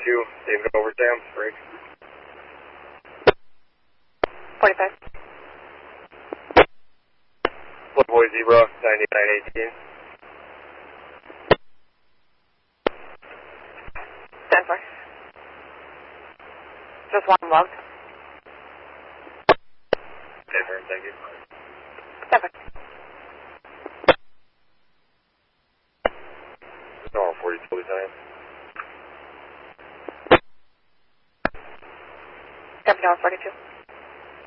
David over Sam, break. 45. Boy Zebra, 9918. Stand for. Just one logged. Different, thank you. Stand for. Just all 42 time. Captain 42.